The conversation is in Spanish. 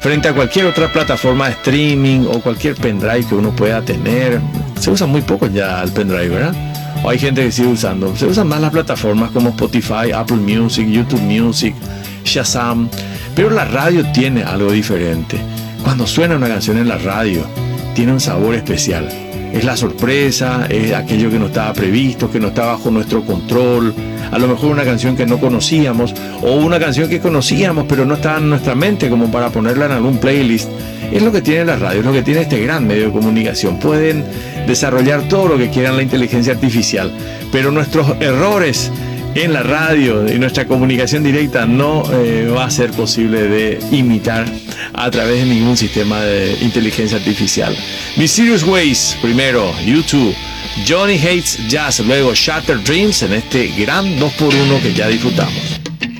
frente a cualquier otra plataforma de streaming o cualquier pendrive que uno pueda tener. Se usa muy poco ya el pendrive, ¿verdad? O hay gente que sigue usando. Se usan más las plataformas como Spotify, Apple Music, YouTube Music, Shazam. Pero la radio tiene algo diferente. Cuando suena una canción en la radio, tiene un sabor especial. Es la sorpresa, es aquello que no estaba previsto, que no está bajo nuestro control. A lo mejor una canción que no conocíamos, o una canción que conocíamos pero no estaba en nuestra mente como para ponerla en algún playlist. Es lo que tiene la radio, es lo que tiene este gran medio de comunicación. Pueden desarrollar todo lo que quieran la inteligencia artificial, pero nuestros errores en la radio y nuestra comunicación directa no va a ser posible de imitar a través de ningún sistema de inteligencia artificial. Mysterious Ways, primero U2, Johnny Hates Jazz, luego Shattered Dreams en este gran 2x1 que ya disfrutamos.